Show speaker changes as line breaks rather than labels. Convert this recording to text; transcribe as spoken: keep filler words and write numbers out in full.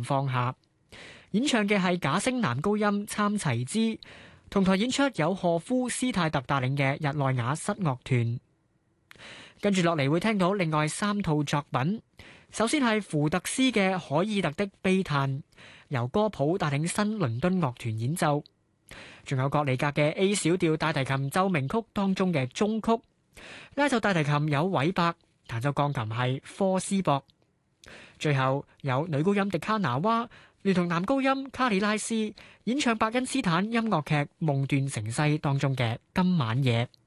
放下。演唱嘅係假聲男高音參齊茲，同台演出有賀夫斯泰特帶領嘅日內瓦室樂團。跟住落嚟會聽到另外三套作品，首先係福特斯嘅《凱爾特的悲嘆》，由歌普帶領新倫敦樂團演奏。仲有格里格嘅 A 小調大提琴奏鳴曲當中嘅中曲，拉奏大提琴有韋伯，彈奏鋼琴係科斯博。最後有女高音迪卡拿娃聯同男高音卡里拉斯演唱伯恩斯坦音樂劇《夢斷城西》當中嘅今晚夜。